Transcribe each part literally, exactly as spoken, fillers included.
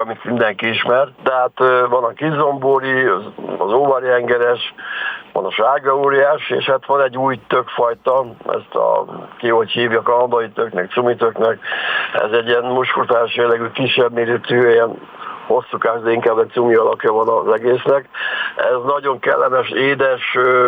amit mindenki ismer. Tehát van a kiszombóri, az óvari engeres, van a sárga óriás, és hát van egy új tökfajta, ezt a ki hogy hívja, kanadai töknek, cumitöknek. Ez egy ilyen muskultás jellegű, kisebb méretű, ilyen hosszúkás, de inkább egy cumi alakja van az egésznek. Ez nagyon kellemes, édes,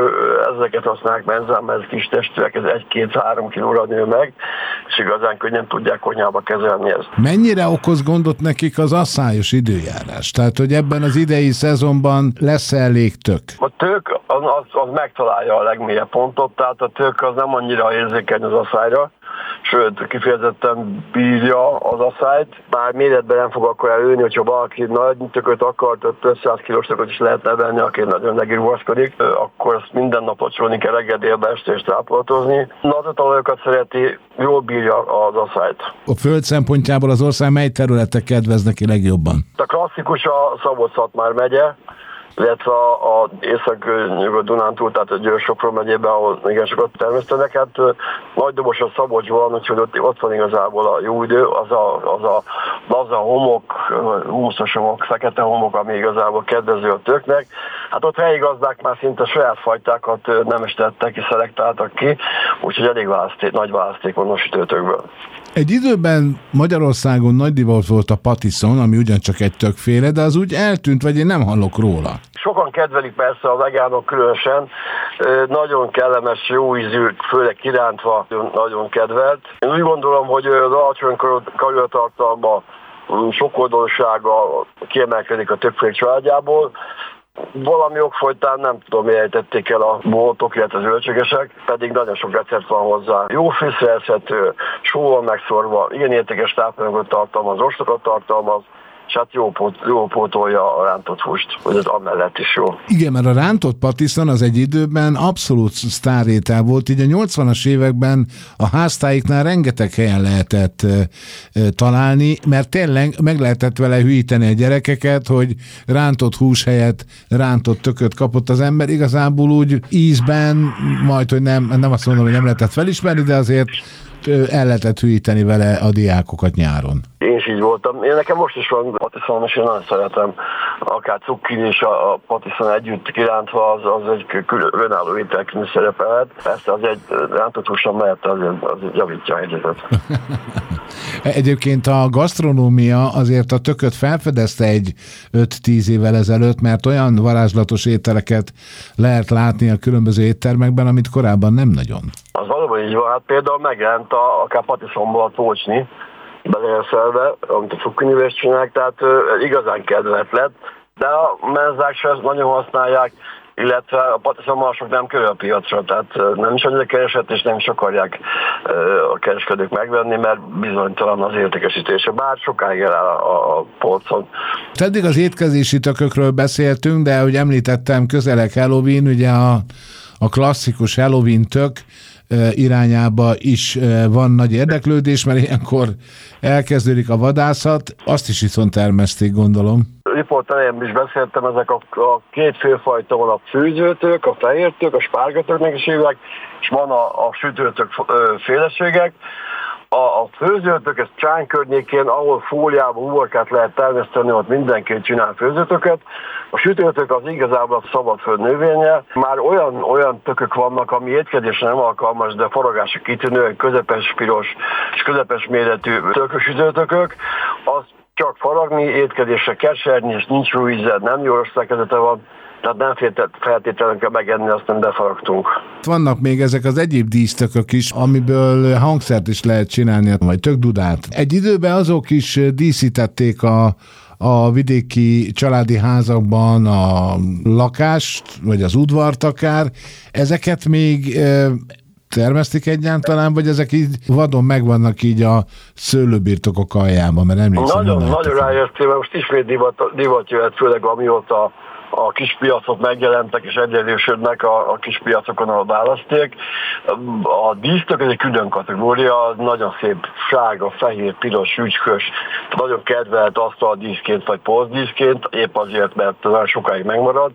ezeket használják menzán, ez kis testűek, ez egy-két-három kilóra nő meg, és igazán könnyen tudják konyhába kezelni ezt. Mennyire okoz gondot nekik az asszályos időjárás? Tehát, hogy ebben az idei szezonban lesz elég tök? A tök az, az, az megtalálja a legmélyebb pontot, tehát a tök az nem annyira érzékeny az asszályra, sőt, kifejezetten bírja az asszályt, bár méretben nem fog akkor előni, hogyha valaki nagy tököt akar, ötszáz kilós tököt is lehet nevelni, aki nagyon megirúvaszkodik, akkor azt minden nap locsolni kell reggel, délbe, este és táplálatozni. Nazatalajokat szereti, jól bírja az asszályt. A föld szempontjából az ország mely területek kedvez neki legjobban? A klasszikus a Szabolcs-Szatmár megye, illetve a Észak-Nyugat-Dunántúl, tehát a Győr-Sopron megyében, ahol igen sokat termesztenek. Hát Nagydobos a Szabolcs van, úgyhogy ott, ott van igazából a jó idő, az a, az a laza homok, humuszos homok, fekete homok, ami igazából kedvező a töknek. Hát ott helyi gazdák már szinte saját fajtákat nem is tettek és szelektáltak ki, úgyhogy elég választék, nagy választék van a sütőtökből. Egy időben Magyarországon nagy divat volt a patiszon, ami ugyancsak egy tökféle, de az úgy eltűnt, vagy én nem hallok róla. Sokan kedvelik persze a vegánok különösen, nagyon kellemes, jó ízű, főleg kirántva, nagyon kedvelt. Én úgy gondolom, hogy az alacsony kalóriatartalma, sokoldalúsága kiemelkedik a többféle családjából. Valami ok folytán nem tudom, miért ejtették el a boltok, illetve az zöldségesek, pedig nagyon sok recept van hozzá. Jó fűszerezhető, sóval megszorva, igen értékes tápanyagot tartalmaz, rostokat tartalmaz, és hát jó, pót, jó pótolja a rántott húst, hogy ez amellett is jó. Igen, mert a rántott patiszon az egy időben abszolút sztárrétel volt, így a nyolcvanas években a háztáiknál rengeteg helyen lehetett e, e, találni, mert tényleg meg lehetett vele hülyíteni a gyerekeket, hogy rántott hús helyett rántott tököt kapott az ember, igazából úgy ízben, majd, hogy nem, nem azt mondom, hogy nem lehetett felismerni, de azért el lehetett hülyíteni vele a diákokat nyáron. Én is így voltam. Én nekem most is van patiszonom, és én nagyon szeretem. Akár cukkini és a patiszon együtt kirántva, az, az egy önálló ételként szerepelhet. Persze az egy rántott húson mellett azért, azért javítja a helyzetet. Egyébként a gasztronómia azért a tököt felfedezte egy öt-tíz évvel ezelőtt, mert olyan varázslatos ételeket lehet látni a különböző éttermekben, amit korábban nem nagyon. Az valóban így van. Hát például megjelent a, akár patiszonból a tócsni beleérszhelve, amit a cukkinivel csinálják, tehát uh, igazán kedvelt lett, de a menzák sem nagyon használják, illetve a patiszonmalasok nem kerül a piacra, tehát uh, nem is annyira keresett, és nem is akarják uh, a kereskedők megvenni, mert bizonytalan az értékesítése, bár sokáig eláll a, a polcon. Eddig az étkezési tökökről beszéltünk, de ahogy említettem, közelek Halloween, ugye a, a klasszikus Halloween tök irányába is van nagy érdeklődés, mert ilyenkor elkezdődik a vadászat, azt is viszont termeszték, gondolom. Riport elején is beszéltem, ezek a, a két főfajta van, a főzőtök, a fehértök, a spárgatöknek is hívják, és van a, a sütőtök féleségek. A, a főzőtök, ez Csán környékén, ahol fóliában uborkát lehet termeszteni, ott mindenki csinál főzőtöket. A sütőtök az igazából a szabadföld növénye. Már olyan, olyan tökök vannak, ami étkezésre nem alkalmas, de faragásra kitűnő, közepes piros és közepes méretű tökösütőtökök. Az csak faragni, étkezésre keserni, és nincs íze, nem jó összekezete van. Tehát nem feltétlenül kell megenni, azt nem befaragtunk. Vannak még ezek az egyéb dísztökök is, amiből hangszert is lehet csinálni, vagy tökdudát. Egy időben azok is díszítették a, a vidéki családi házakban a lakást, vagy az udvart akár. Ezeket még e, termesztik egyáltalán, vagy ezek így vadon megvannak így a szőlőbirtokok aljában, mert emlékszem. Nagyon, nagyon rájöttél, mert most ismét divat, divat jöhet, főleg amióta a kispiacok megjelentek és egyedülsödnek a, a kispiacokon a választék. A dísztök ez egy külön kategória, nagyon szép sárga, fehér, piros, ügykös, nagyon kedvelt asztal díszként vagy polcdíszként, épp azért, mert nagyon sokáig megmarad.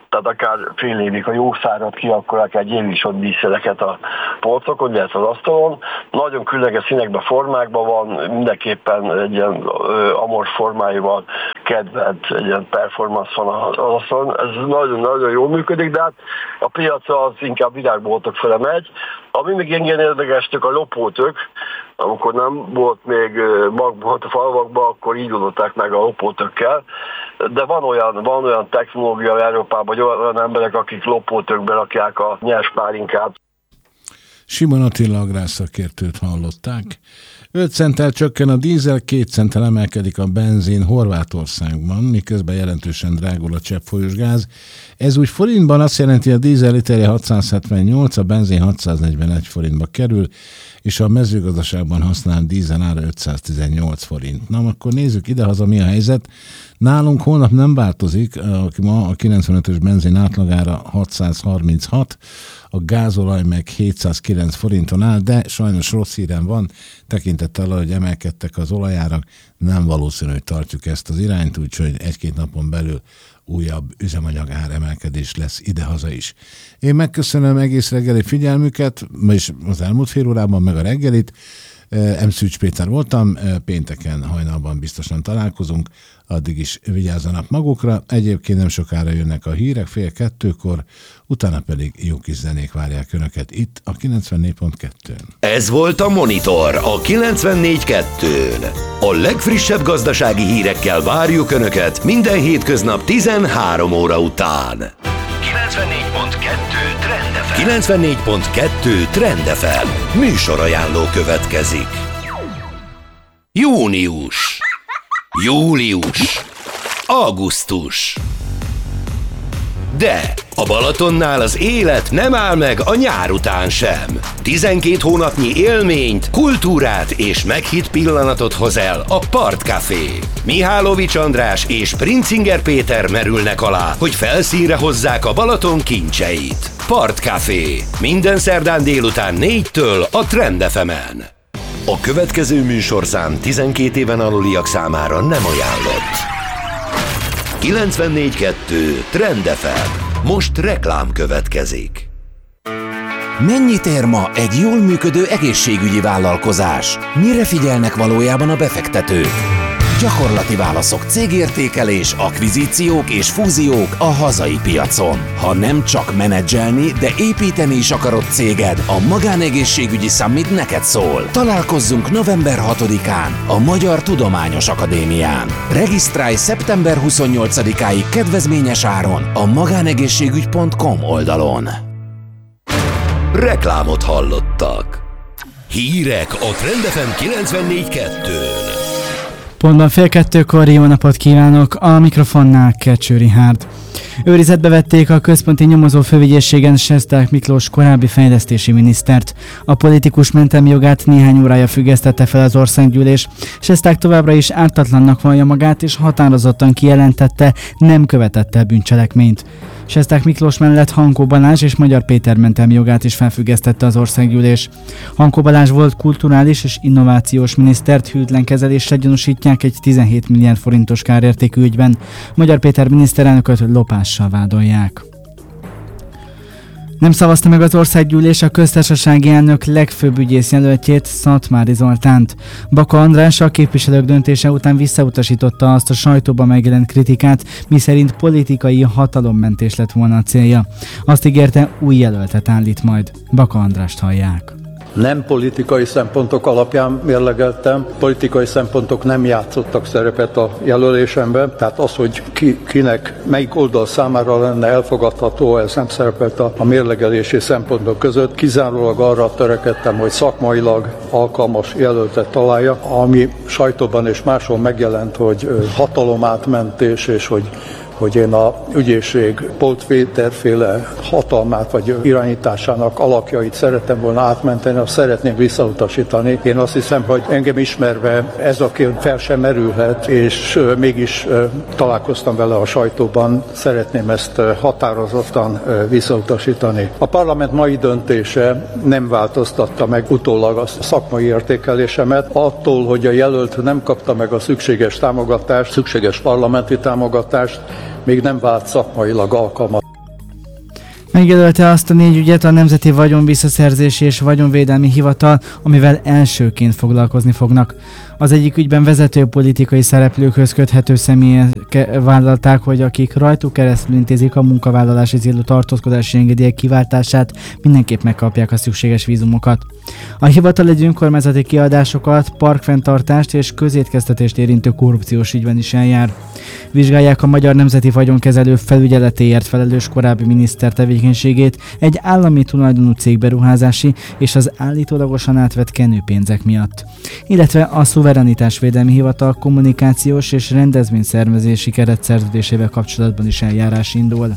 tehát akár fél évig, ha jó szárad ki, akkor akár egy évig is ott díszeleket a polcokon, illetve az asztalon. Nagyon különleges színekben, formákban van, mindenképpen egy ilyen amor formáival kedvelt, egy ilyen performance van az asztalon. Ez nagyon-nagyon jól működik, de hát a piacra az inkább virágboltok fele megy. Ami még igen érdekes, a lopótök, amikor nem volt még magban a falvakban, akkor így oldották meg a lopótökkel. De van olyan, van olyan technológia Európában, hogy olyan emberek, akik lopótökbe rakják a nyers pálinkát. Simon Attila agrárszakértőt hallották. öt centtel csökken a dízel, két centtel emelkedik a benzin Horvátországban, miközben jelentősen drágul a cseppfolyós gáz. Ez úgy forintban azt jelenti, hogy a dízel literje hatszázhetvennyolc, a benzin hatszáznegyvenegy forintba kerül, és a mezőgazdaságban használt dízel ára ötszáztizennyolc forint. Na, akkor nézzük idehaza, mi a helyzet. Nálunk holnap nem változik, ma a kilencvenötös benzin átlagára hatszázharminchat, a gázolaj meg hétszázkilenc forinton áll, de sajnos rossz hírem van, tekintettel, hogy emelkedtek az olajárak, nem valószínű, hogy tartjuk ezt az irányt, úgyhogy egy-két napon belül újabb üzemanyag áremelkedés lesz idehaza is. Én megköszönöm egész reggeli figyelmüket, és az elmúlt fél órában meg a reggelit. M. Szűcs Péter voltam, pénteken hajnalban biztosan találkozunk, addig is vigyázzanak magukra, egyébként nem sokára jönnek a hírek, fél kettőkor, utána pedig jó kis zenék várják Önöket itt a kilencvennégy pont kettőn. Ez volt a Monitor a kilencvennégy pont kettőn. A legfrissebb gazdasági hírekkel várjuk Önöket minden hétköznap tizenhárom óra után. kilencvennégy pont kettő Trend ef em. kilencvennégy pont kettő Trend ef em. Műsorajánló következik. Június. Július. Augusztus. De a Balatonnál az élet nem áll meg a nyár után sem. tizenkét hónapnyi élményt, kultúrát és meghitt pillanatot hoz el a Partcafé. Mihálovics András és Princinger Péter merülnek alá, hogy felszínre hozzák a Balaton kincseit. Partcafé. Minden szerdán délután négytől a Trend ef emen. A következő műsorszám tizenkét éven aluliak számára nem ajánlott. kilencvennégy pont kettő Trend ef em. Most reklám következik. Mennyit ér ma egy jól működő egészségügyi vállalkozás? Mire figyelnek valójában a befektetők? Gyakorlati válaszok, cégértékelés, akvizíciók és fúziók a hazai piacon. Ha nem csak menedzselni, de építeni is akarod céged, a Magánegészségügyi Summit neked szól. Találkozzunk november hatodikán a Magyar Tudományos Akadémián. Regisztrálj szeptember huszonnyolcadikáig kedvezményes áron a magánegészségügy pont com oldalon. Reklámot hallottak. Hírek a Trend ef em kilencvennégy pont kettőn. Pontban fél kettőkor jó napot kívánok, a mikrofonnál Kecső Richárd. Őrizetbe vették a központi nyomozó főügyészségen Sesták Miklós korábbi fejlesztési minisztert. A politikus mentelmi jogát néhány órája függesztette fel az országgyűlés. Sesták továbbra is ártatlannak vallja magát, és határozottan kijelentette, nem követett el bűncselekményt. Sesták Miklós mellett Hankó Balázs és Magyar Péter mentelmi jogát is felfüggesztette az országgyűlés. Hankó Balázs volt kulturális és innovációs minisztert hűtlen kezelésre gyanúsítják egy tizenhét milliárd forintos kárértékű ügyben. Magyar Péter miniszterelnököt lopással vádolják. Nem szavazta meg az országgyűlés a köztársasági elnök legfőbb ügyész jelöltjét, Szatmári Zoltánt. Baka András a képviselők döntése után visszautasította azt a sajtóban megjelent kritikát, miszerint politikai hatalommentés lett volna a célja. Azt ígérte, új jelöltet állít majd. Baka Andrást hallják. Nem politikai szempontok alapján mérlegeltem, politikai szempontok nem játszottak szerepet a jelölésemben, tehát az, hogy ki, kinek, melyik oldal számára lenne elfogadható, ez nem szerepelt a, a mérlegelési szempontok között. Kizárólag arra törekedtem, hogy szakmailag alkalmas jelöltet találja, ami sajtóban és máshol megjelent, hogy hatalomátmentés, és hogy hogy én a ügyészség Polt Péter-féle hatalmát vagy irányításának alakjait szerettem volna átmenteni, azt szeretném visszautasítani. Én azt hiszem, hogy engem ismerve ez a kérdés fel sem merülhet, és mégis találkoztam vele a sajtóban, szeretném ezt határozottan visszautasítani. A parlament mai döntése nem változtatta meg utólag a szakmai értékelésemet. Attól, hogy a jelölt nem kapta meg a szükséges támogatást, szükséges parlamenti támogatást, még nem vált szakmailag alkalmat. Megjelölte azt a négy ügyet a Nemzeti Vagyonvisszaszerzési és Vagyonvédelmi Hivatal, amivel elsőként foglalkozni fognak. Az egyik ügyben vezető politikai szereplőkhöz köthető személyek vállalták, hogy akik rajtuk keresztül intézik a munkavállalási célú tartózkodási engedélyek kiváltását, mindenképp megkapják a szükséges vízumokat. A hivatal egy önkormányzati kiadásokat, parkfenntartást és közétkeztetést érintő korrupciós ügyben is eljár. Vizsgálják a Magyar Nemzeti Vagyonkezelő felügyeletéért felelős korábbi miniszter tevékenységét egy állami tulajdonú cég beruházási és az állítólagosan átvett kenőpénzek miatt. Illetve a Szuverenitásvédelmi Hivatal kommunikációs és rendezvényszervezési keretszerződésével kapcsolatban is eljárás indul.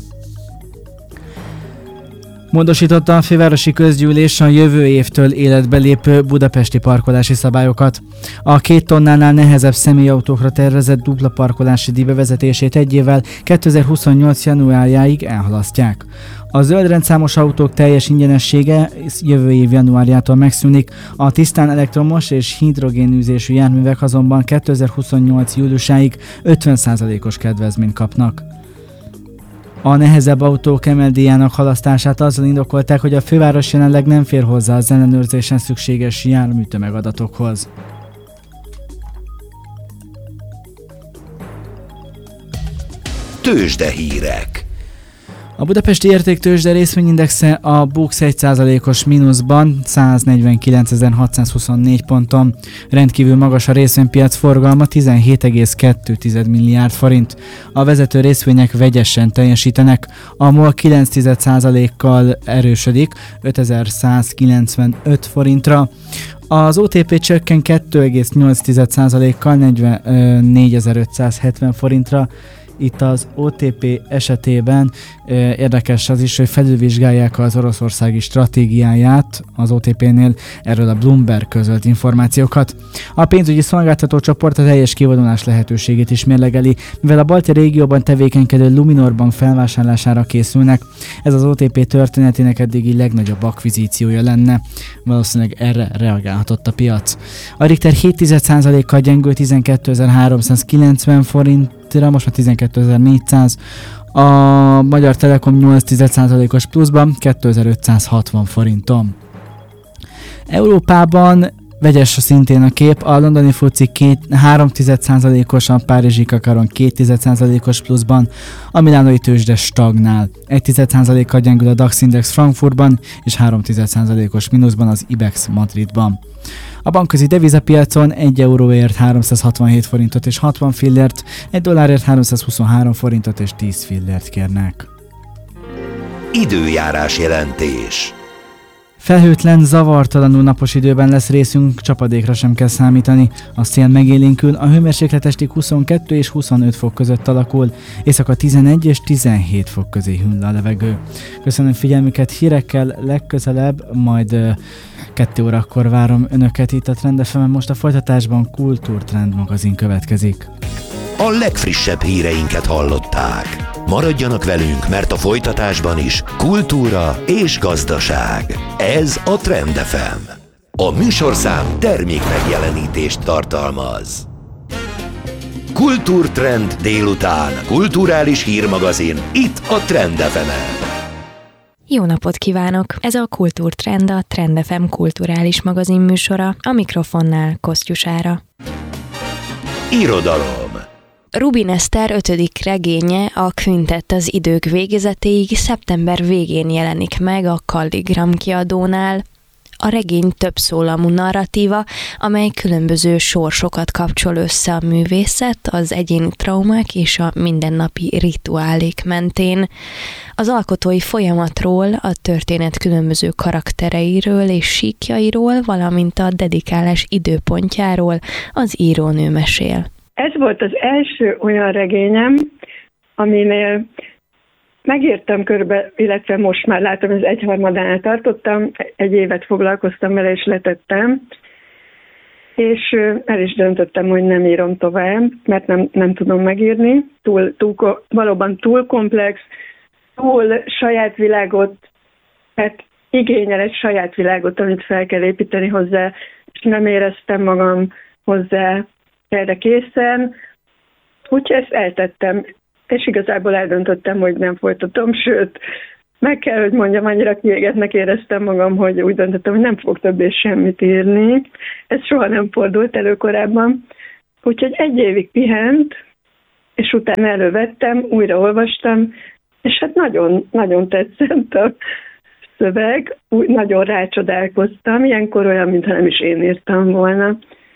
Módosította a fővárosi közgyűlés a jövő évtől életbe lépő budapesti parkolási szabályokat. A két tonnánál nehezebb személyautókra tervezett dupla parkolási díj bevezetését egy évvel kétezer-huszonnyolc januárjáig elhalasztják. A zöld rendszámos autók teljes ingyenessége jövő év januárjától megszűnik, a tisztán elektromos és hidrogénűzésű járművek azonban kétezer-huszonnyolc júliusáig ötven százalékos kedvezményt kapnak. A nehezebb autók emeldíjának halasztását azzal indokolták, hogy a főváros jelenleg nem fér hozzá az ellenőrzésen szükséges járműtömegadatokhoz. Tőzsdehírek. A budapesti értéktőzsde részvényindexe a BUX egy százalékos mínuszban száznegyvenkilencezer-hatszázhuszonnégy ponton. Rendkívül magas a részvénypiac forgalma, tizenhét egész kettő milliárd forint. A vezető részvények vegyesen teljesítenek. A MOL kilenc százalékkal erősödik, ötezer-százkilencvenöt forintra. Az o té pé csökken kettő egész nyolc százalékkal négyezer-ötszázhetven forintra. Itt az o té pé esetében e, érdekes az is, hogy felülvizsgálják az oroszországi stratégiáját az o té pénél, erről a Bloomberg közölt információkat. A pénzügyi szolgáltató csoport a teljes kivonulás lehetőségét is mérlegeli, mivel a balti régióban tevékenykedő Luminor Bank felvásárlására készülnek. Ez az o té pé történetének eddigi legnagyobb akvizíciója lenne. Valószínűleg erre reagálhatott a piac. A Richter hét százalékkal gyengül tizenkétezer-háromszázkilencven forint, most már tizenkétezer-négyszáz, a Magyar Telekom nyolc százalékos pluszban kétezer-ötszázhatvan forinton. Európában vegyes szintén a kép, a londoni fuci három százalékos, a párizsi kakaron két százalékos pluszban, a milánói tőzsde stagnál. egy százalékkal gyengül a DAX Index Frankfurtban, és három százalékos mínuszban az IBEX Madridban. A bankközi devizapiacon egy euróért háromszázhatvanhét forintot és hatvan fillért, egy dollárért háromszázhuszonhárom forintot és tíz fillért kérnek. Időjárás jelentés. Felhőtlen, zavartalanul napos időben lesz részünk, csapadékra sem kell számítani. A szél megélénkül, a hőmérséklet estig huszonkettő és huszonöt fok között alakul, éjszaka tizenegy és tizenhét fok közé hűl a levegő. Köszönöm figyelmüket, hírekkel legközelebb, majd uh, kettő órakor várom önöket itt a Trend ef emen, most a folytatásban Kultúrtrend magazin következik. A legfrissebb híreinket hallották. Maradjanak velünk, mert a folytatásban is kultúra és gazdaság. Ez a Trend ef em. A műsorszám termék megjelenítést tartalmaz. Kultúrtrend délután. Kulturális hírmagazin itt a Trend ef emen. Jó napot kívánok! Ez a Kultúrtrend, a Trend ef em kulturális magazin műsora, a mikrofonnál Kosztyusára. Irodalom. Rubin Eszter ötödik regénye, a Quintett az idők végezetéig szeptember végén jelenik meg a Kalligram kiadónál. A regény többszólamú narratíva, amely különböző sorsokat kapcsol össze a művészet, az egyéni traumák és a mindennapi rituálék mentén. Az alkotói folyamatról, a történet különböző karaktereiről és síkjairól, valamint a dedikálás időpontjáról az írónő mesél. Ez volt az első olyan regényem, aminél megértem körbe, illetve most már látom, hogy az egyharmadánál tartottam, egy évet foglalkoztam vele és letettem, és el is döntöttem, hogy nem írom tovább, mert nem, nem tudom megírni, túl, túl, valóban túl komplex, túl saját világot, hát igényel egy saját világot, amit fel kell építeni hozzá, és nem éreztem magam hozzá erre készen, úgyhogy ezt eltettem, és igazából eldöntöttem, hogy nem folytatom, sőt, meg kell, hogy mondjam, annyira kiégetnek éreztem magam, hogy úgy döntöttem, hogy nem fogok többé semmit írni. Ez soha nem fordult elő korábban. Úgyhogy egy évig pihent, és utána elővettem, újra olvastam, és hát nagyon, nagyon tetszett a szöveg, úgy nagyon rácsodálkoztam, ilyenkor olyan, mintha nem is én írtam volna.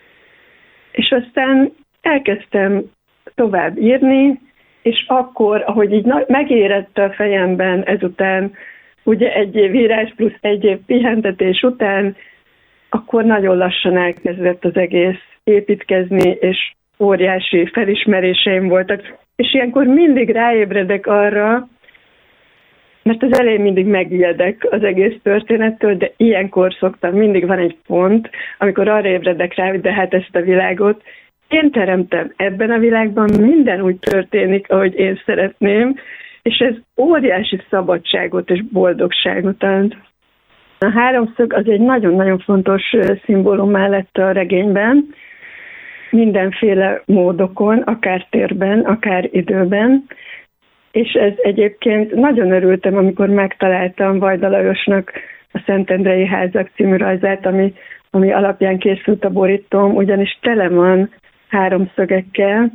És aztán elkezdtem tovább írni, és akkor, ahogy így megérett a fejemben ezután, ugye egy év írás plusz egy év pihentetés után, akkor nagyon lassan elkezdett az egész építkezni, és óriási felismeréseim voltak. És ilyenkor mindig ráébredek arra, mert az elején mindig megijedek az egész történettől, de ilyenkor szoktam, mindig van egy pont, amikor arra ébredek rá, hogy de hát ezt a világot én teremtem ebben a világban, minden úgy történik, ahogy én szeretném, és ez óriási szabadságot és boldogságot ad. A háromszög az egy nagyon-nagyon fontos szimbólum lett a regényben, mindenféle módokon, akár térben, akár időben, és ez egyébként nagyon örültem, amikor megtaláltam Vajda Lajosnak a Szentendrei házak című rajzát, ami, ami alapján készült a borítóm, ugyanis tele van háromszögekkel.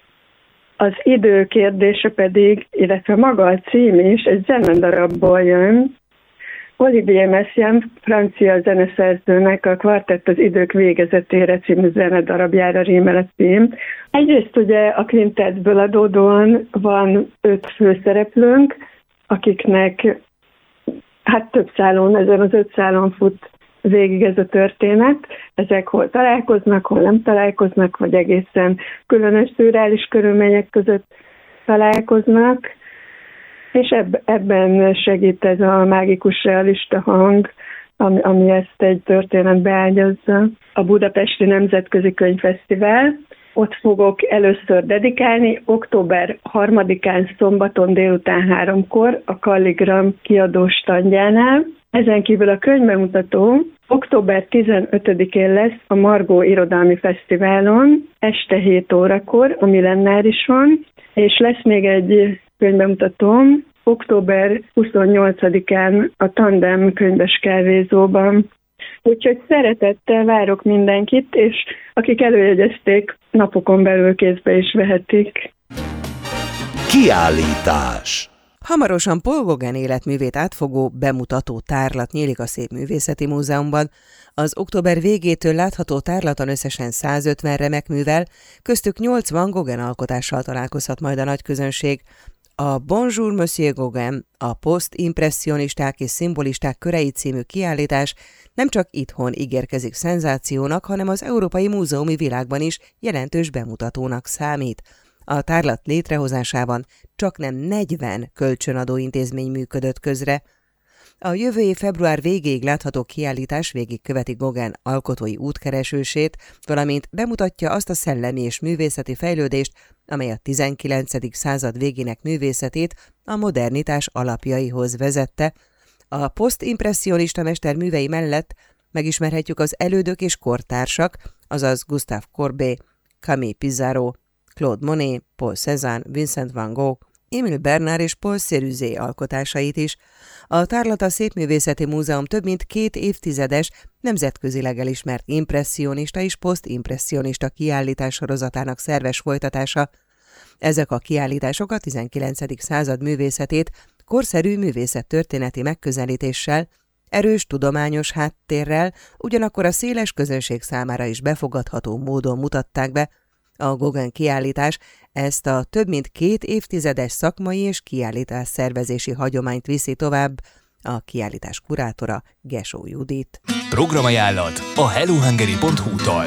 Az idő kérdése pedig, illetve maga a cím is egy zenedarabból jön. Olivier Messiaen, francia zeneszerzőnek a Kvartett az idők végezetére című zenedarabjára rímel a cím. Egyrészt ugye a kvintettből adódóan van öt főszereplőnk, akiknek hát több szálon, ezen az öt szálon fut végig ez a történet. Ezek hol találkoznak, hol nem találkoznak, vagy egészen különös szürreális körülmények között találkoznak. És eb- ebben segít ez a mágikus realista hang, ami, ami ezt egy történetbe ágyazza. A Budapesti Nemzetközi Könyvfesztivál, ott fogok először dedikálni, október harmadikán szombaton délután háromkor a Kalligram kiadó standjánál. Ezen kívül a könyvbemutató október tizenötödikén lesz a Margó Irodalmi Fesztiválon, este hét órakor, a Millenárison, és lesz még egy könyvbemutatóm október huszonnyolcadikán a Tandem könyves kávézóban. Úgyhogy szeretettel várok mindenkit, és akik előjegyezték, napokon belül kézbe is vehetik. Kiállítás. Hamarosan Paul Gauguin életművét átfogó bemutató tárlat nyílik a Szépművészeti Múzeumban. Az október végétől látható tárlaton összesen százötven remek művel, köztük nyolcvan Gauguin alkotással találkozhat majd a nagy közönség. A Bonjour Monsieur Gauguin, a posztimpresszionisták és szimbolisták körei című kiállítás nem csak itthon ígérkezik szenzációnak, hanem az európai múzeumi világban is jelentős bemutatónak számít. A tárlat létrehozásában csaknem negyven kölcsönadó intézmény működött közre. A jövő év február végéig látható kiállítás végigköveti Gauguin alkotói útkeresését, valamint bemutatja azt a szellemi és művészeti fejlődést, amely a tizenkilencedik század végének művészetét a modernitás alapjaihoz vezette. A posztimpresszionista mester művei mellett megismerhetjük az elődök és kortársak, azaz Gustave Courbet, Camille Pissarro, Claude Monet, Paul Cézanne, Vincent van Gogh, Émile Bernard és Paul Cézanne alkotásait is. A Tárlat a Szépművészeti Múzeum több mint két évtizedes, nemzetközileg elismert impresszionista és posztimpresszionista kiállítás sorozatának szerves folytatása. Ezek a kiállítások a tizenkilencedik század művészetét korszerű művészettörténeti megközelítéssel, erős tudományos háttérrel, ugyanakkor a széles közönség számára is befogadható módon mutatták be. A Gauguin kiállítás ezt a több mint két évtizedes szakmai és kiállítás szervezési hagyományt viszi tovább. A kiállítás kurátora Gesó Judit. Programajánlat a hellohungary pont hu-tól.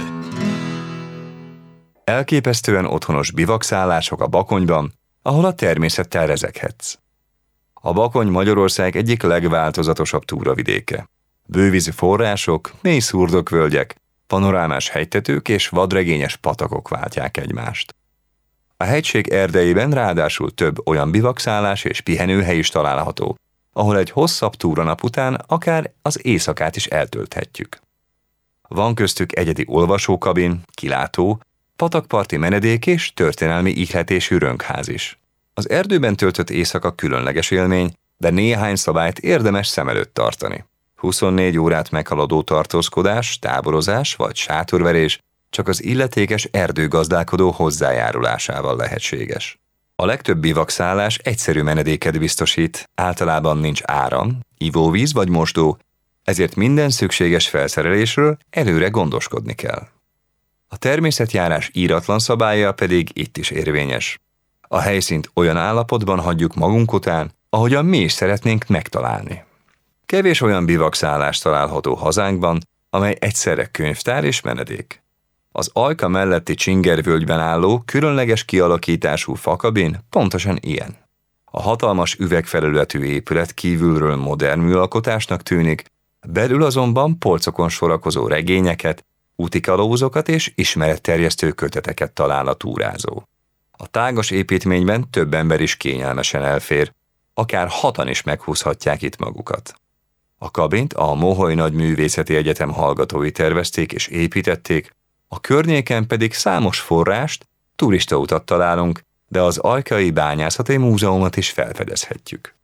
Elképesztően otthonos bivakszálások a Bakonyban, ahol a természettel rezeghetsz. A Bakony Magyarország egyik legváltozatosabb túravidéke. Bővízű források, mély szurdokvölgyek, panorámás hegytetők és vadregényes patakok váltják egymást. A hegység erdeiben ráadásul több olyan bivakszálás és pihenőhely is található, ahol egy hosszabb túranap után akár az éjszakát is eltölthetjük. Van köztük egyedi olvasókabin, kilátó, patakparti menedék és történelmi ihletésű rönkház is. Az erdőben töltött éjszaka különleges élmény, de néhány szabályt érdemes szem előtt tartani. huszonnégy órát meghaladó tartózkodás, táborozás vagy sátorverés csak az illetékes erdőgazdálkodó hozzájárulásával lehetséges. A legtöbb bivakszálás egyszerű menedéket biztosít, általában nincs áram, ivóvíz vagy mosdó, ezért minden szükséges felszerelésről előre gondoskodni kell. A természetjárás íratlan szabálya pedig itt is érvényes. A helyszínt olyan állapotban hagyjuk magunk után, ahogyan mi is szeretnénk megtalálni. Kevés olyan bivakszállás található hazánkban, amely egyszerre könyvtár és menedék. Az Ajka melletti Csingervölgyben álló, különleges kialakítású fakabin pontosan ilyen. A hatalmas üvegfelületű épület kívülről modern műalkotásnak tűnik, belül azonban polcokon sorakozó regényeket, útikalózokat és ismeretterjesztő köteteket talál a túrázó. A tágas építményben több ember is kényelmesen elfér, akár hatan is meghúzhatják itt magukat. A kabint a Moholy Nagyművészeti Egyetem hallgatói tervezték és építették, a környéken pedig számos forrást, turistautat találunk, de az Ajkai Bányászati Múzeumot is felfedezhetjük.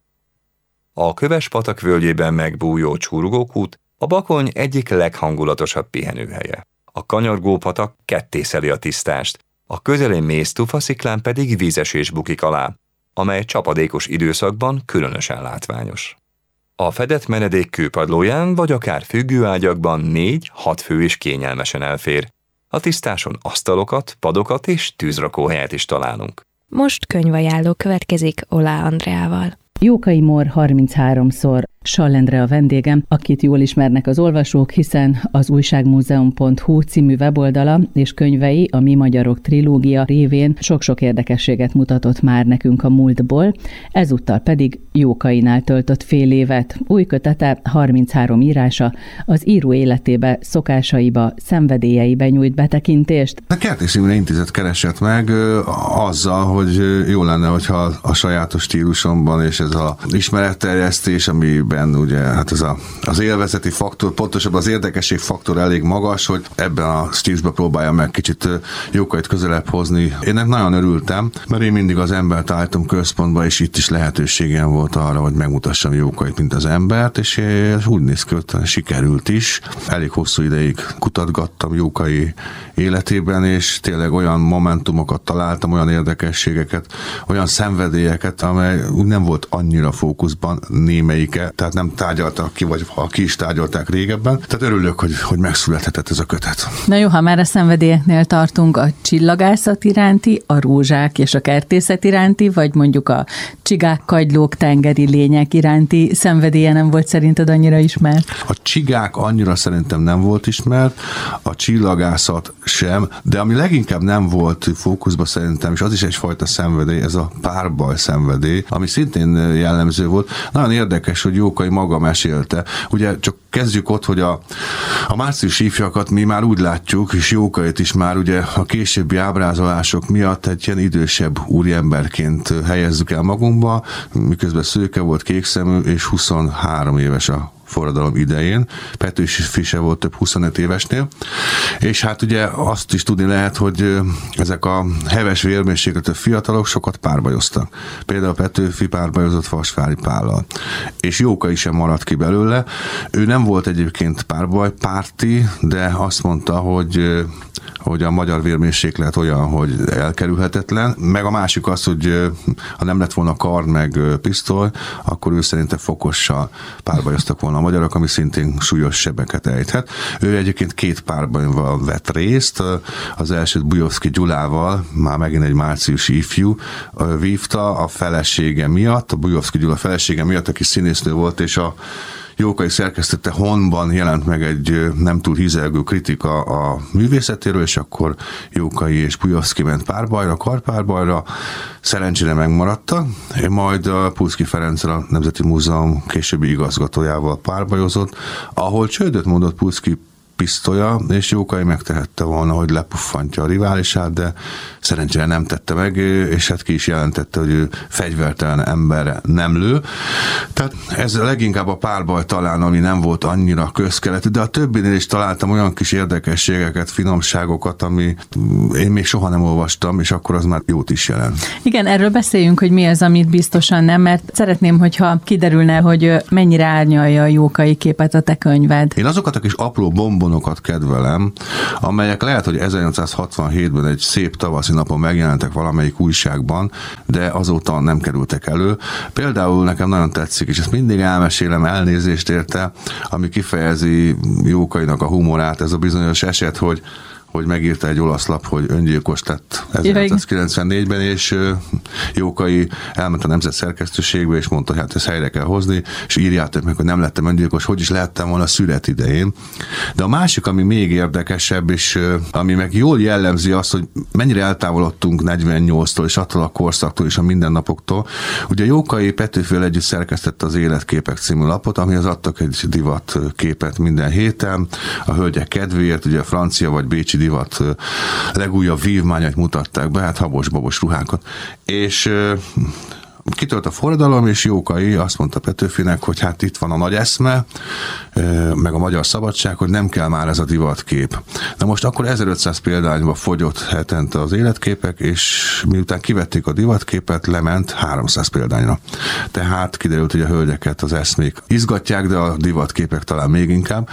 A Köves-patak völgyében megbújó Csurgókút a Bakony egyik leghangulatosabb pihenőhelye. A kanyargó patak kettészeli a tisztást, a közeli Méztufa sziklán pedig vízesés bukik alá, amely csapadékos időszakban különösen látványos. A fedett menedék kőpadlóján vagy akár függőágyakban négy-hat fő is kényelmesen elfér. A tisztáson asztalokat, padokat és tűzrakóhelyet is találunk. Most könyvajánló következik Olá Andreával. Jókai Mór harmincháromszor. Sall Endre a vendégem, akit jól ismernek az olvasók, hiszen az újságmúzeum pont hu című weboldala és könyvei a Mi Magyarok trilógia révén sok-sok érdekességet mutatott már nekünk a múltból, ezúttal pedig Jókainál töltött fél évet. Új kötete, harminchárom írása, az író életébe, szokásaiba, szenvedélyeibe nyújt betekintést. A Kertész Imre Intézet keresett meg ö, azzal, hogy jó lenne, hogyha a sajátos stílusomban és ez az ismeretterjesztés, ami ben ugye hát ez a, az élvezeti faktor, pontosabban az érdekesség faktor elég magas, hogy ebben a stílusban próbálja meg kicsit Jókait közelebb hozni. Én nagyon örültem, mert én mindig az embert állítom központba, és itt is lehetőségem volt arra, hogy megmutassam Jókait, mint az embert, és úgy néz ki, hogy sikerült is. Elég hosszú ideig kutatgattam Jókai életében, és tényleg olyan momentumokat találtam, olyan érdekességeket, olyan szenvedélyeket, amely úgy nem volt annyira fókuszban némelyike, tehát nem tárgyaltak ki, vagy ha ki is tárgyalták régebben. Tehát örülök, hogy, hogy megszülethetett ez a kötet. Na jó, ha már a szenvedélyeknél tartunk, a csillagászat iránti, a rózsák és a kertészet iránti, vagy mondjuk a csigák, kagylók, tengeri lények iránti szenvedélye nem volt szerinted annyira ismert? A csigák annyira szerintem nem volt ismert, a csillagászat sem, de ami leginkább nem volt fókuszban szerintem, és az is egyfajta szenvedély, ez a párbaj szenvedély, ami szintén jellemző volt. Nagyon érdekes, hogy Jókai maga mesélte. Ugye csak kezdjük ott, hogy a, a márciusi ifjakat mi már úgy látjuk, és Jókait is már ugye a későbbi ábrázolások miatt egy ilyen idősebb úriemberként helyezzük el magunkba, miközben szőke volt, kékszemű, és huszonhárom éves a forradalom idején. Petőfi se volt több huszonöt évesnél. És hát ugye azt is tudni lehet, hogy ezek a heves vérmérsékletű fiatalok sokat párbajoztak. Például Petőfi párbajozott Vasvári Pállal. És Jókai sem maradt ki belőle. Ő nem volt egyébként párbajpárti, de azt mondta, hogy hogy a magyar vérmérséklet olyan, hogy elkerülhetetlen. Meg a másik az, hogy ha nem lett volna kard meg pisztoly, akkor ő szerinte fokossal párbajoztak volna a magyarok, ami szintén súlyos sebeket ejthet. Ő egyébként két párbajban vett részt. Az elsőt Bujovszki Gyulával, már megint egy márciusi ifjú, vívta a felesége miatt, a Bujovszki Gyula felesége miatt, aki színésznő volt, és a Jókai szerkesztette Honban jelent meg egy nem túl hízelgő kritika a művészetéről, és akkor Jókai és Bujovszki ment párbajra, karpárbajra, szerencsére megmaradtak, majd a Pulszky Ferenccel, a Nemzeti Múzeum későbbi igazgatójával párbajozott, ahol csődöt mondott Pulszky pisztolya, és Jókai megtehette volna, hogy lepuffantja a riválisát, de szerencsére nem tette meg, és hát ki is jelentette, hogy ő fegyvertelen emberre nem lő. Tehát ez leginkább a párbaj talán, ami nem volt annyira közkeletű, de a többinél is találtam olyan kis érdekességeket, finomságokat, ami én még soha nem olvastam, és akkor az már jót is jelent. Igen, erről beszéljünk, hogy mi az, amit biztosan nem, mert szeretném, hogyha kiderülne, hogy mennyire árnyalja a Jókai képet a te könyved. Én azokat a kis apró bombonokat kedvelem, amelyek lehet, hogy ezernyolcszázhatvanhétben egy szép tavaszi napon megjelentek valamelyik újságban, de azóta nem kerültek elő. Például nekem nagyon tetszik, és ezt mindig elmesélem, elnézést érte, ami kifejezi Jókainak a humorát, ez a bizonyos eset, hogy hogy megírta egy olasz lap, hogy öngyilkos lett ezernyolcszázkilencvennégyben, és Jókai elment a Nemzet szerkesztőségbe, és mondta, hogy hát ezt helyre kell hozni, és írjátok meg, hogy nem lettem öngyilkos, hogy is lehettem volna szület idején. De a másik, ami még érdekesebb, és ami meg jól jellemzi azt, hogy mennyire eltávolodtunk negyvennyolctól, és attól a korszaktól, és a mindennapoktól. Ugye Jókai Petőfivel együtt szerkesztette az Életképek című lapot, amihez adtak egy divat képet minden héten, a hölgyek kedvéért, ugye a francia vagy bécsi divat legújabb vívmányait mutatták be, hát habos-babos ruhákat. És kitölt a forradalom, és Jókai azt mondta Petőfinek, hogy hát itt van a nagy eszme, meg a magyar szabadság, hogy nem kell már ez a divatkép. Na most akkor ezerötszáz példányba fogyott hetente az Életképek, és miután kivették a divatképet, lement háromszáz példányra. Tehát kiderült, hogy a hölgyeket az eszmék izgatják, de a divatképek talán még inkább,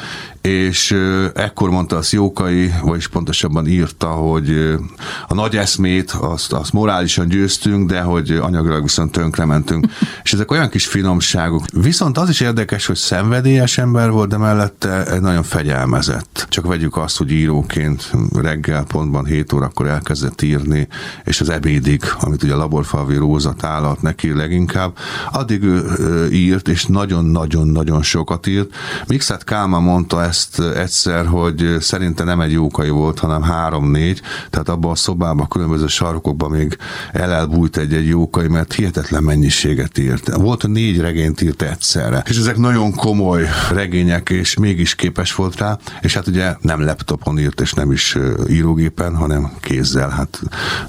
és ekkor mondta azt Jókai, vagyis pontosabban írta, hogy a nagy eszmét, azt, azt morálisan győztünk, de hogy anyagilag viszont tönkrementünk. És ezek olyan kis finomságok. Viszont az is érdekes, hogy szenvedélyes ember volt, de mellette egy nagyon fegyelmezett. Csak vegyük azt, hogy íróként reggel pontban hét órakor elkezdett írni, és az ebédig, amit ugye a Laborfalvi Róza tálat neki leginkább, addig ő írt, és nagyon-nagyon-nagyon sokat írt. Mikszáth Kálmán mondta ezt egyszer, hogy szerinte nem egy Jókai volt, hanem három-négy, tehát abban a szobában, a különböző sarkokban még elelbújt egy-egy Jókai, mert hihetetlen mennyiséget írt. Volt, hogy négy regényt írt egyszerre. És ezek nagyon komoly regények, és mégis képes volt rá, és hát ugye nem laptopon írt, és nem is írógépen, hanem kézzel, hát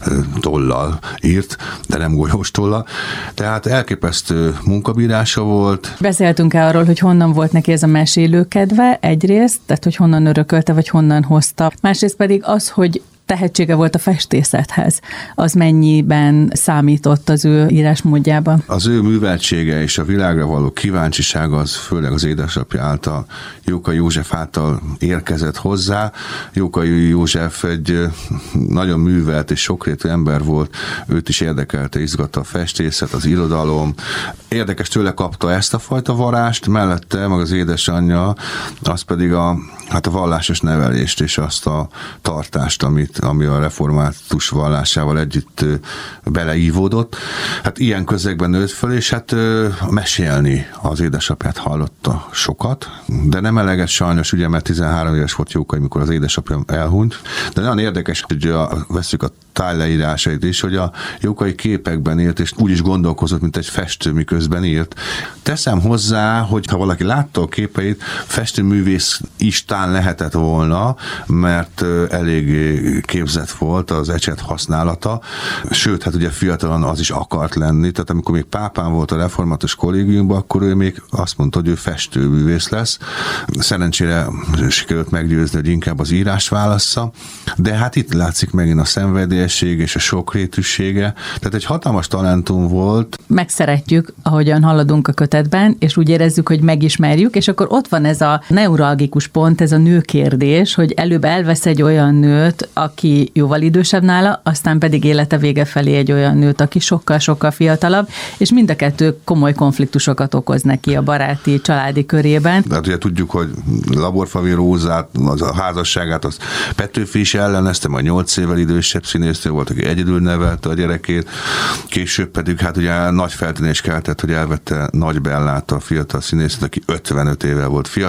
tollal írt, de nem golyós tollal. Tehát elképesztő munkabírása volt. Beszéltünk el arról, hogy honnan volt neki ez a mesélő kedve egyrészt, tehát hogy honnan örökölte, vagy honnan hozta. Másrészt pedig az, hogy tehetsége volt a festészethez. Az mennyiben számított az ő írásmódjában? Az ő műveltsége és a világra való kíváncsisága az főleg az édesapja által, Jókai József által érkezett hozzá. Jókai József egy nagyon művelt és sokrétű ember volt, őt is érdekelte, izgatta a festészet, az irodalom. Érdekes, tőle kapta ezt a fajta varást, mellette meg az édesanyja, az pedig a, hát a vallásos nevelést és azt a tartást, amit ami a református vallásával együtt beleívódott. Hát ilyen közegben nőtt föl, és hát mesélni az édesapját hallotta sokat, de nem eleget sajnos, ugye, mert tizenhárom éves volt Jókai, mikor az édesapja elhunyt. De nagyon érdekes, hogy a, veszük a tájleírásait is, hogy a Jókai képekben írt, és úgy is gondolkozott, mint egy festő, miközben írt. Teszem hozzá, hogy ha valaki látta a képeit, festőművész istán lehetett volna, mert eléggé képzett volt az ecset használata, sőt, hát ugye fiatalon az is akart lenni, tehát amikor még pápán volt a református kollégiumban, akkor ő még azt mondta, hogy ő festőművész lesz. Szerencsére sikerült meggyőzni, hogy inkább az írás válassza, de hát itt látszik megint a szenvedélyesség és a sokrétűsége, tehát egy hatalmas talentum volt. Megszeretjük, ahogyan haladunk a kötetben, és úgy érezzük, hogy megismerjük, és akkor ott van ez a neuralgikus pont, ez a nőkérdés, hogy előbb elvesz egy olyan nőt, aki jóval idősebb nála, aztán pedig élete vége felé egy olyan nőt, aki sokkal-sokkal fiatalabb, és mind a kettő komoly konfliktusokat okoz neki a baráti, családi körében. De hát ugye tudjuk, hogy Laborfalvi Rózát, az a házasságát, az Petőfi is ellenezte, majd nyolc évvel idősebb színésznő volt, aki egyedül nevelte a gyerekét, később pedig hát ugye nagy feltűnés keltett, hogy elvette Nagy Bellát, a fiatal színésznőt, aki ötvenöt évvel volt fiatalabb.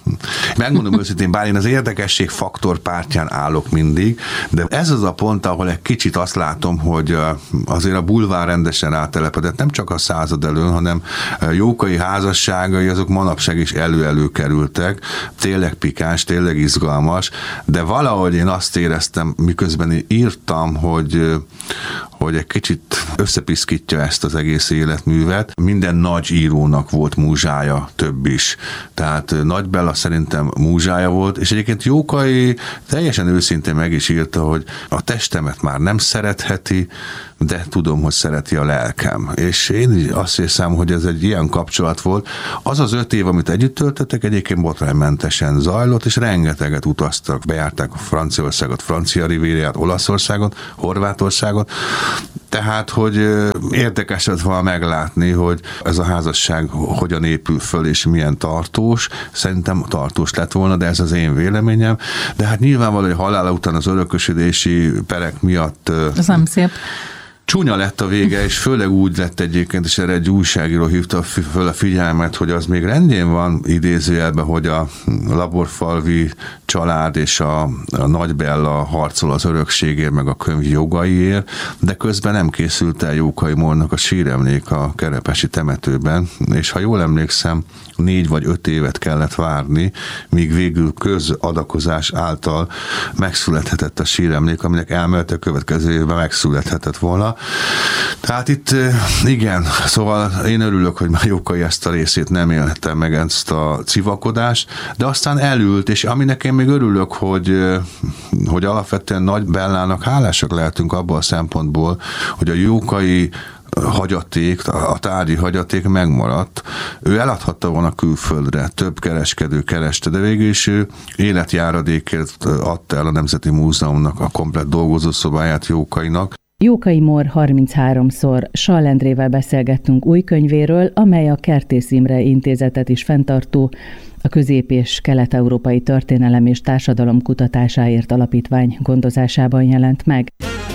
Megmondom őszintén, bár én az érdekesség faktor pártján állok mindig, de ez az a pont, ahol egy kicsit azt látom, hogy azért a bulvár rendesen áttelepedett, nem csak a század elől, hanem Jókai házasságai azok manapság is elő-elő kerültek, tényleg pikáns, tényleg izgalmas, de valahogy én azt éreztem, miközben én írtam, hogy, hogy egy kicsit összepiszkítja ezt az egész életművet. Minden nagy írónak volt múzsája, több is. Tehát Nagy Bella szerintem múzsája volt, és egyébként Jókai teljesen őszintén meg is írta, hogy a testemet már nem szeretheti, de tudom, hogy szereti a lelkem. És én is azt hiszem, hogy ez egy ilyen kapcsolat volt. Az az öt év, amit együtt töltöttek, egyébként botránymentesen zajlott, és rengeteget utaztak, bejárták a Franciaországot, Francia Rivériát, Olaszországot, Horvátországot. Tehát, hogy érdekes lett volna meglátni, hogy ez a házasság hogyan épül föl, és milyen tartós. Szerintem tartós lett volna, de ez az én véleményem. De hát nyilvánvaló, hogy halála után az örökösödési perek miatt... Ez nem szép. Csúnya lett a vége, és főleg úgy lett egyébként, és erre egy újságíró hívta föl a figyelmet, hogy az még rendjén van idézőjelben, hogy a laborfalvi család és a, a Nagy Bella harcol az örökségért, meg a könyv jogaiért, de közben nem készült el Jókai Mórnak a síremlék a kerepesi temetőben, és ha jól emlékszem, négy vagy öt évet kellett várni, míg végül közadakozás által megszülethetett a síremlék, aminek elméletileg a következő évben megszülethetett volna. Tehát itt igen, szóval én örülök, hogy már Jókai ezt a részét nem éltem meg, ezt a civakodást, de aztán elült, és aminek én még örülök, hogy, hogy alapvetően Nagy Bellának hálásak lehetünk abban a szempontból, hogy a Jókai hagyaték, a tárgyi hagyaték megmaradt. Ő eladhatta volna külföldre, több kereskedő kereste, de végül is ő életjáradékért adta el a Nemzeti Múzeumnak a komplett dolgozószobáját Jókainak. Jókai Mór harmincháromszor. Sall Endrével beszélgettünk új könyvéről, amely a Kertész Imre Intézetet is fenntartó, a Közép- és Kelet-Európai Történelem és Társadalom Kutatásáért Alapítvány gondozásában jelent meg.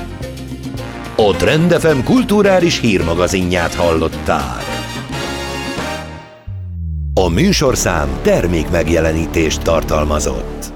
A Trend ef em kulturális hírmagazinját hallották. A műsorszám termék megjelenítést tartalmazott.